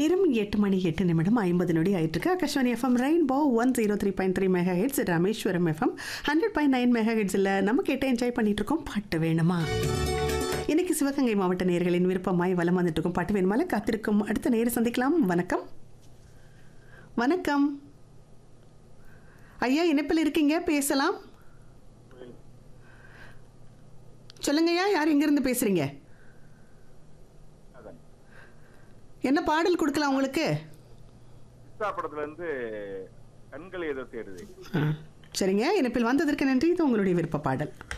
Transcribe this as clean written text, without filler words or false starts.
நேரம் 8 மணி 8 நிமிடம் 50 நொடி ஆயிட்டிருக்கு. Akashvani FM rainbow 103.3 mega heads, Rameswaram FM 100.9 mega ஹெட்ஸில் நம்ம கேட்டு என்ஜாய் பண்ணிட்டு இருக்கோம் பாட்டு வேணுமா. இன்னைக்கு சிவகங்கை மாவட்ட நேயர்களின் விருப்பமாய் வலம் வந்துட்டு இருக்கும் பாட்டு வேணுமால காத்திருக்கும் அடுத்த நேர சந்திக்கலாம். வணக்கம். வணக்கம் ஐயா, இணைப்பில் இருக்கீங்க, பேசலாம். சொல்லுங்கய்யா, யார் எங்கிருந்து பேசுறீங்க? என்ன பாடல் கொடுக்கலாம் உங்களுக்கு? படத்துல இருந்து கண்கள் ஏதோ தேடுது. சரிங்க, இணைப்பில் வந்ததற்கு நன்றி. இது உங்களுடைய விருப்ப பாடல்.